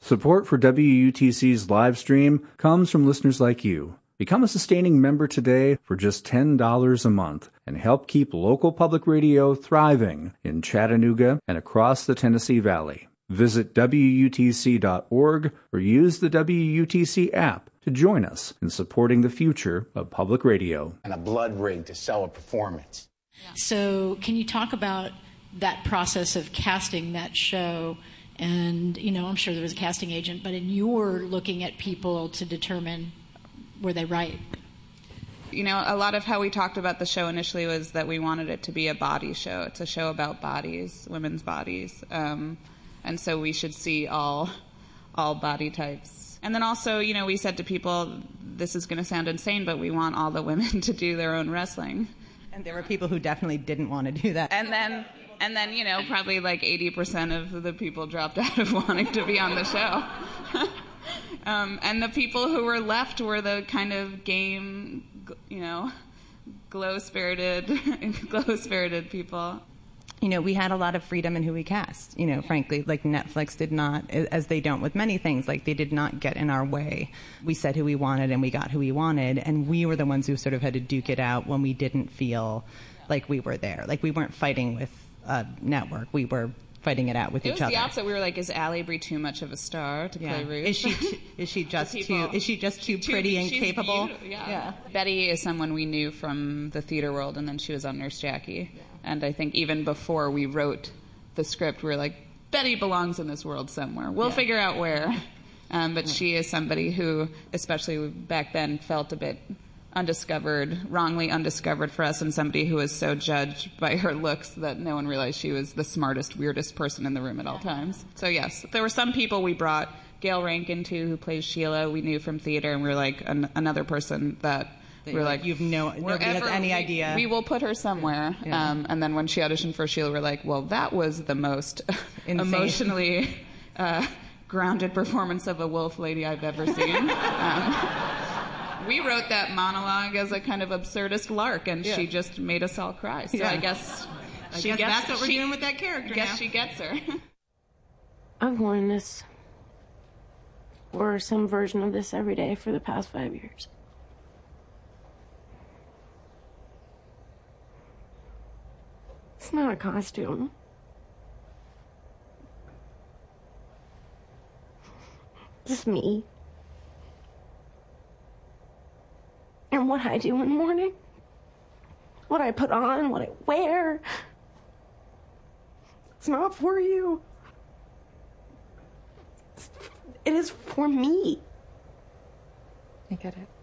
Support for WUTC's live stream comes from listeners like you. Become a sustaining member today for just $10 a month and help keep local public radio thriving in Chattanooga and across the Tennessee Valley. Visit WUTC.org or use the WUTC app to join us in supporting the future of public radio. And a blood rig to sell a performance. So can you talk about that process of casting that show? And, I'm sure there was a casting agent, but in your looking at people to determine were they right? A lot of how we talked about the show initially was that we wanted it to be a body show. It's a show about bodies, women's bodies. And so we should see all body types. And then also, we said to people, this is going to sound insane, but we want all the women to do their own wrestling. And there were people who definitely didn't want to do that. And then probably like 80% of the people dropped out of wanting to be on the show. And the people who were left were the kind of game, glow-spirited people. We had a lot of freedom in who we cast, frankly. Like Netflix did not, as they don't with many things, like they did not get in our way. We said who we wanted and we got who we wanted, and we were the ones who sort of had to duke it out when we didn't feel like we were there. Like we weren't fighting with a network. We were fighting it out with each other. It was the opposite. We were like, is Allie Brie too much of a star to play Ruth? Is she just too pretty and capable? Yeah. Betty is someone we knew from the theater world, and then she was on Nurse Jackie. Yeah. And I think even before we wrote the script, we were like, Betty belongs in this world somewhere. We'll figure out where. But she is somebody who, especially back then, felt a bit wrongly undiscovered for us, and somebody who was so judged by her looks that no one realized she was the smartest, weirdest person in the room at all times. So yes, there were some people we brought. Gail Rankin, too, who plays Sheila, we knew from theater, and we were like another person that we were like, nobody has any idea. We will put her somewhere. Yeah. And then when she auditioned for Sheila, we're like, well, that was the most emotionally grounded performance of a wolf lady I've ever seen. We wrote that monologue as a kind of absurdist lark, and she just made us all cry. So I guess that's what we're doing with that character. I guess she gets her. I've worn this, or some version of this, every day for the past 5 years. It's not a costume. Just me. And what I do in the morning, what I put on, what I wear, it's not for you. It is for me. I get it.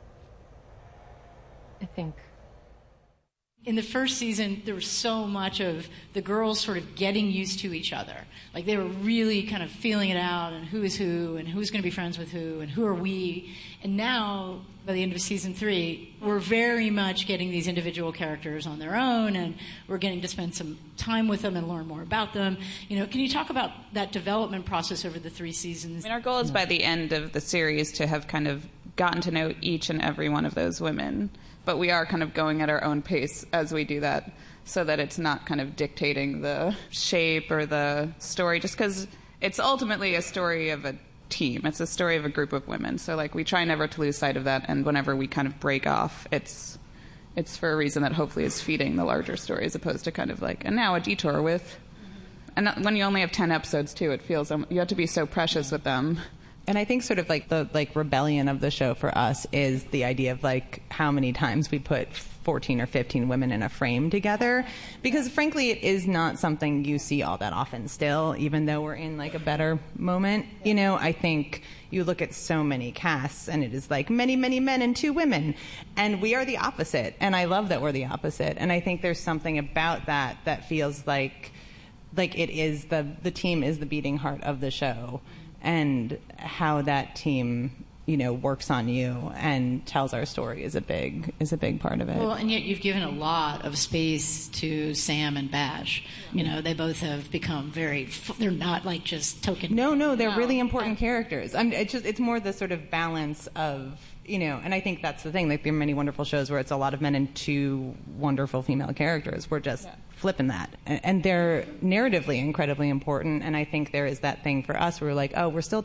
I think. In the first season, there was so much of the girls sort of getting used to each other. Like they were really kind of feeling it out, and who is who, and who's going to be friends with who, and who are we. And now, by the end of season 3, we're very much getting these individual characters on their own, and we're getting to spend some time with them and learn more about them. Can you talk about that development process over the 3 seasons? Our goal is by the end of the series to have kind of gotten to know each and every one of those women. But we are kind of going at our own pace as we do that, so that it's not kind of dictating the shape or the story, just because it's ultimately a story of a team. It's a story of a group of women. So we try never to lose sight of that, and whenever we kind of break off, it's for a reason that hopefully is feeding the larger story, as opposed to kind of and now a detour with. And when you only have 10 episodes too, it feels you have to be so precious with them. And I think sort of the rebellion of the show for us is the idea of how many times we put 14 or 15 women in a frame together, because frankly it is not something you see all that often still, even though we're in a better moment. I think you look at so many casts and it is many men and 2 women, and we are the opposite, and I love that we're the opposite. And I think there's something about that feels like it is the team is the beating heart of the show. And how that team, works on you and tells our story is a big part of it. Well, and yet you've given a lot of space to Sam and Bash. They both have become they're not just token. No, they're really important characters. It's more the sort of balance of, and I think that's the thing. There are many wonderful shows where it's a lot of men and 2 wonderful female characters. We're just flipping that. And they're narratively incredibly important. And I think there is that thing for us where we're we're still